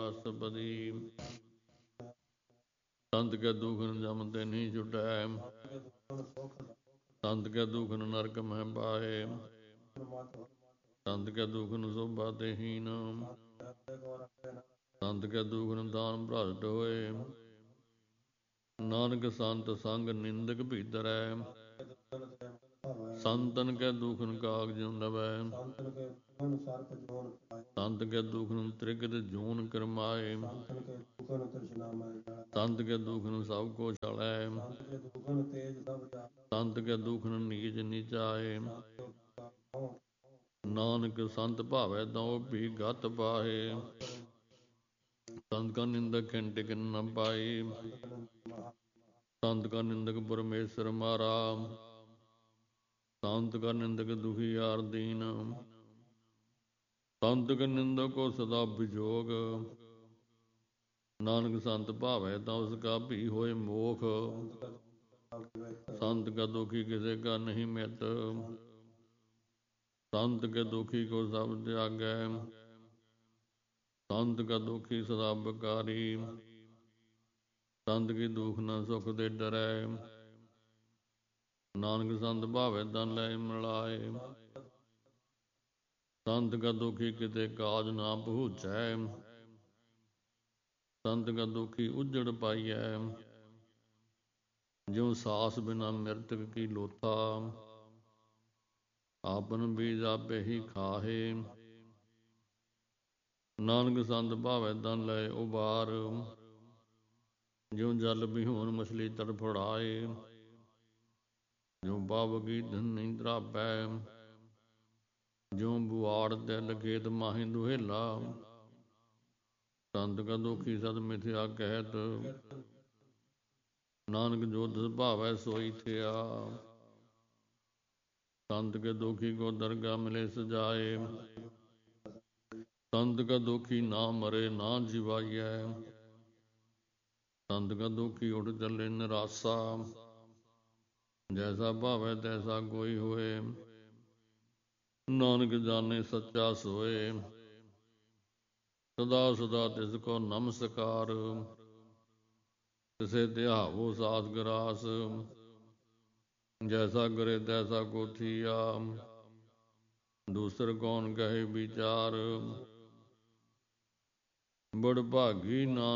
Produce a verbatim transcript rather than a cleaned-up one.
ਅਸਪਦੀ। ਸੰਤ ਕੇ ਦੁਖ ਨ ਜਮ ਤੇ ਨਹੀਂ ਛੁਟੈ, ਸੰਤ ਕੇ ਦੁਖ ਨ ਨਰਕ ਮਹਿ ਪਾਏ। ਸੰਤ ਕੇ ਦੁਖ ਨ ਸੋਭਾ ਤੇ ਹੀਨ, ਸੰਤ ਕੇ ਦੁਖ ਨ ਦਾਨ ਭ੍ਰਸ਼ਟ ਹੋਏ। ਨਾਨਕ ਸੰਤ ਸੰਗ ਨਿੰਦਕ ਭੀਤਰੈ, ਸੰਤਨ ਕੇ ਦੁਖ ਨ ਕਾਗਜ ਲਵੈ। ਸੰਤ ਕੇ ਦੁਖ ਨ ਤ੍ਰਿਗਤ ਜੂਨ ਕਰਮਾਏ, ਸੰਤ ਕੇ ਦੁਖ ਨ ਸਭ ਕੋ ਛਲੈ। ਸੰਤ ਕੇ ਦੁਖ ਨ ਨੀਚ ਨੀਚਾਏ, ਨਾਨਕ ਸੰਤ ਭਾਵੈ ਤਉ ਭੀ ਗਤ ਪਾਹੇ। ਸੰਤ ਕਾ ਨਿੰਦਕ ਖਿਨ ਟਿਕਨ ਨ ਪਾਈ, ਸੰਤ ਕਾ ਨਿੰਦਕ ਪਰਮੇਸ਼ਰ ਮਾਰਾ। ਸੰਤ ਕਾ ਨਿੰਦਕ ਦੁਖੀਆਰ ਦੀਨ, ਸੰਤ ਕੇ ਨਿੰਦਕ ਕੋ ਸਦਾ ਬਿਜੋਗ। ਨਾਨਕ ਸੰਤ ਭਾਵੈ ਤਾਂ ਉਸ ਕਾ ਭੀ ਹੋਏ ਮੋਖ। ਸੰਤ ਕਾ ਦੁਖੀ ਕਿਸੇ ਕਾ ਨਹੀਂ ਮਿਤ, ਸੰਤ ਕੇ ਦੁਖੀ ਕੋ ਸਭ ਤਿਆਗੈ। ਸੰਤ ਕਾ ਦੁਖੀ ਸਦਾ ਬਿਕਾਰੀ, ਸੰਤ ਕੀ ਦੁਖ ਨ ਸੁਖ ਤੇ ਡਰੈ। ਨਾਨਕ ਸੰਤ ਭਾਵੈ ਤਾਂ ਲੈ ਮਿਲਾਏ, ਸੰਤ ਕਾ ਦੁਖੀ ਕਿਤੇ ਕਾਜ ਨਾ ਪਹੁੰਚੈ। ਸੰਤ ਕਾ ਦੁਖੀ ਉਜੜ ਪਾਈਐ, ਜਿਉ ਸਾਸ ਬਿਨਾ ਮਿਰਤਕ ਕੀ ਲੋਥਾ। ਆਪਨ ਬੀਜ ਆਪੇ ਹੀ ਖਾਹੇ, ਨਾਨਕ ਸੰਤ ਭਾਵੈ ਤਾਂ ਲੈ ਉਬਾਰ। ਜਿਉ ਜਲ ਵਿਹੂਨ ਮਛਲੀ ਤੜਫੜਾਏ, ਜਿਉ ਪਾਵਕੀ ਨਹੀਂ ਧਰਾਪੈ। ਜਿਉ ਬੁਆੜ ਤਿਲ ਖੇਤ ਮਾਹੀ ਦੁਹੇਲਾ, ਸੰਤ ਕਾ ਦੁਖੀ ਸਦ ਮਿਥਿਆ ਕਹਿਤ। ਨਾਨਕ ਜੋ ਤਿਸ ਭਾਵੈ ਸੋਈ ਥਿਆ, ਸੰਤ ਕੇ ਦੁਖੀ ਕੋ ਦਰਗਾਹ ਮਿਲੇ ਸਜਾਏ। ਸੰਤ ਕਾ ਦੁਖੀ ਨਾ ਮਰੇ ਨਾ ਜਿਵਾਈਐ, ਸੰਤ ਕਾ ਦੁਖੀ ਉਠ ਚੱਲੇ ਨਿਰਾਸਾ। ਜੈਸਾ ਭਾਵੈ ਤੈਸਾ ਕੋਈ ਹੋਏ, ਨਾਨਕ ਜਾਣੇ ਸੱਚਾ ਸੋਏ। ਸਦਾ ਸਦਾ ਤਿਸ ਕੋ ਨਮਸਕਾਰ, ਤਿਸੇ ਧਿਆਵੋ ਸਾਸ ਗਰਾਸ। ਜੈਸਾ ਕਰੇ ਤੈਸਾ ਕੋ ਥੀਆ, ਦੂਸਰ ਕੌਣ ਕਹੇ ਵਿਚਾਰ। ਬੜ ਭਾਗੀ ਨਾਨਕ